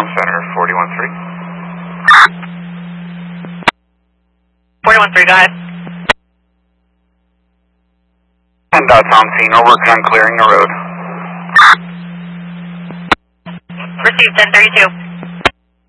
Center 41-3. 41-3, go ahead. 10 dots on scene. We're working on clearing the road. Received 1032.